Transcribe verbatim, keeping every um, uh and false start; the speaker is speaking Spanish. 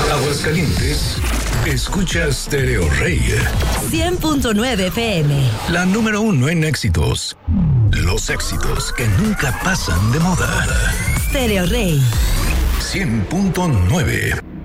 Aguascalientes, escucha Stereo Rey. cien punto nueve F M. La número uno en éxitos. Los éxitos que nunca pasan de moda. Stereo Rey. cien punto nueve.